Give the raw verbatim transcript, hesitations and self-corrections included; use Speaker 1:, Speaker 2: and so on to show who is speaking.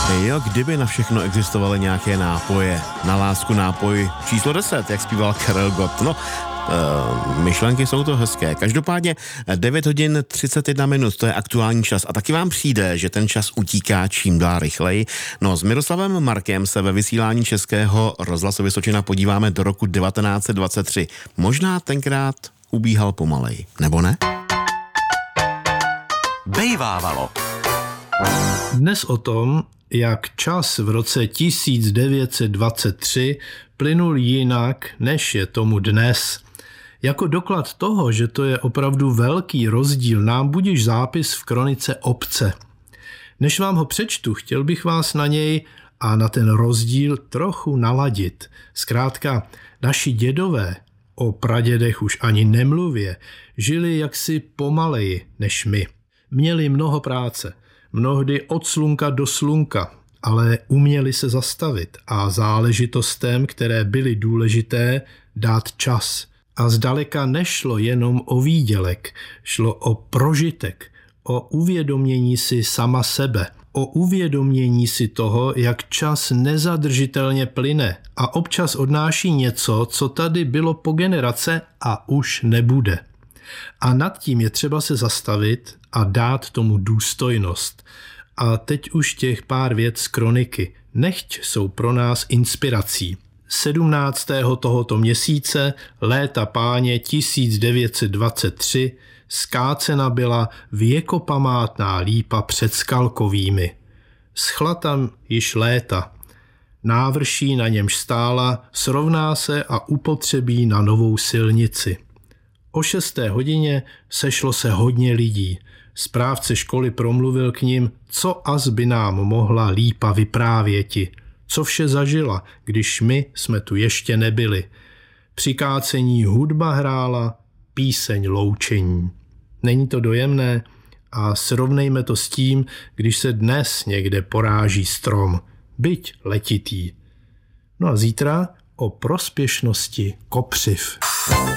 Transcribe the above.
Speaker 1: Jo, kdyby na všechno existovaly nějaké nápoje. Na lásku nápoj číslo deset, jak zpíval Karel Gott. No, Uh, myšlenky jsou to hezké. Každopádně devět hodin třicet jedna minut, to je aktuální čas a taky vám přijde, že ten čas utíká čím dál rychleji. No, s Miroslavem Markem se ve vysílání Českého rozhlasu Vysočina podíváme do roku devatenáct set dvacet tři. Možná tenkrát ubíhal pomalej, nebo ne?
Speaker 2: Bejvávalo.
Speaker 3: Dnes o tom, jak čas v roce tisíc devět set dvacet tři plynul jinak, než je tomu dnes. Jako doklad toho, že to je opravdu velký rozdíl, nám budiž zápis v kronice obce. Než vám ho přečtu, chtěl bych vás na něj a na ten rozdíl trochu naladit. Zkrátka, naši dědové, o pradědech už ani nemluvě, žili jaksi pomaleji než my. Měli mnoho práce, mnohdy od slunka do slunka, ale uměli se zastavit a záležitostem, které byly důležité, dát čas. A zdaleka nešlo jenom o výdělek, šlo o prožitek, o uvědomění si sama sebe, o uvědomění si toho, jak čas nezadržitelně plyne a občas odnáší něco, co tady bylo po generace a už nebude. A nad tím je třeba se zastavit a dát tomu důstojnost. A teď už těch pár vět z kroniky, nechť jsou pro nás inspirací. sedmnáctého tohoto měsíce léta páně tisíc devět set dvacet tři skácena byla věkopamátná lípa před Skalkovými. Schla tam již léta. Návrší, na němž stála, srovná se a upotřebí na novou silnici. O šesté hodině sešlo se hodně lidí. Správce školy promluvil k nim, co az by nám mohla lípa vyprávěti, co vše zažila, když my jsme tu ještě nebyli. Při kácení hudba hrála, píseň loučení. Není to dojemné? A srovnejme to s tím, když se dnes někde poráží strom, byť letitý. No a zítra o prospěšnosti kopřiv.